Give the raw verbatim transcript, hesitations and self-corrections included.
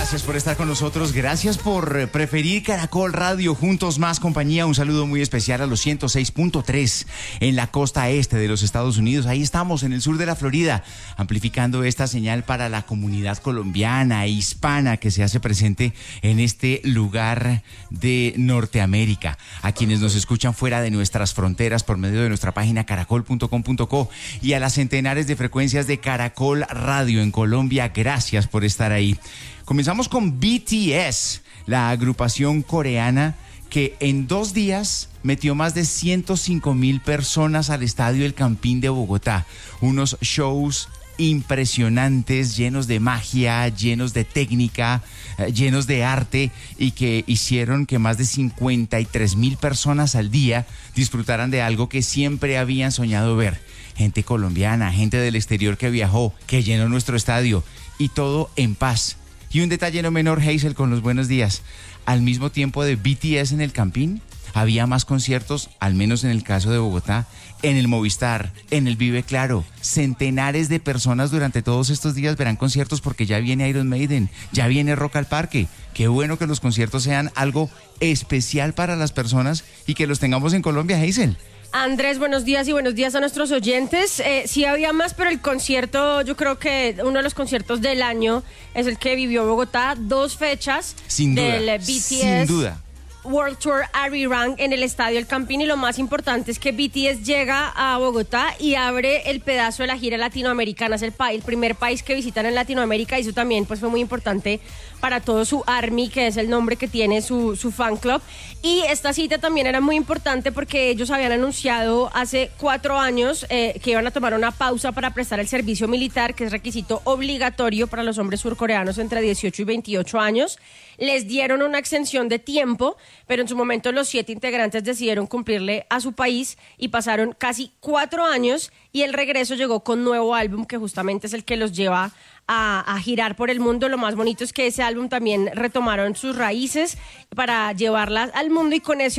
Gracias por estar con nosotros, gracias por preferir Caracol Radio, Juntos Más Compañía. Un saludo muy especial a los ciento seis punto tres en la costa este de los Estados Unidos. Ahí estamos, en el sur de la Florida, amplificando esta señal para la comunidad colombiana e hispana que se hace presente en este lugar de Norteamérica. A quienes nos escuchan fuera de nuestras fronteras por medio de nuestra página caracol punto com punto co y a las centenares de frecuencias de Caracol Radio en Colombia, gracias por estar ahí. Comenzamos con B T S, la agrupación coreana que en dos días metió más de ciento cinco mil personas al Estadio El Campín de Bogotá. Unos shows impresionantes, llenos de magia, llenos de técnica, eh, llenos de arte, y que hicieron que más de cincuenta y tres mil personas al día disfrutaran de algo que siempre habían soñado ver. Gente colombiana, gente del exterior que viajó, que llenó nuestro estadio, y todo en paz. Y un detalle no menor, Hazel, con los buenos días. Al mismo tiempo de B T S en el Campín, había más conciertos, al menos en el caso de Bogotá, en el Movistar, en el Vive Claro. Centenares de personas durante todos estos días verán conciertos porque ya viene Iron Maiden, ya viene Rock al Parque. Qué bueno que los conciertos sean algo especial para las personas y que los tengamos en Colombia, Hazel. Andrés, buenos días y buenos días a nuestros oyentes. Eh, sí había más, pero el concierto, yo creo que uno de los conciertos del año es el que vivió Bogotá. Dos fechas sin duda, del B T S. Sin duda. World Tour Arirang en el Estadio El Campín, y lo más importante es que B T S llega a Bogotá y abre el pedazo de la gira latinoamericana. Es el, pa- el primer país que visitan en Latinoamérica, y eso también pues fue muy importante para todo su ARMY, que es el nombre que tiene su, su fan club. Y esta cita también era muy importante porque ellos habían anunciado hace cuatro años eh, que iban a tomar una pausa para prestar el servicio militar, que es requisito obligatorio para los hombres surcoreanos entre dieciocho y veintiocho años. Les dieron una extensión de tiempo, pero en su momento los siete integrantes decidieron cumplirle a su país y pasaron casi cuatro años, y el regreso llegó con nuevo álbum, que justamente es el que los lleva a, a girar por el mundo. Lo más bonito es que ese álbum también retomaron sus raíces para llevarlas al mundo, y con ese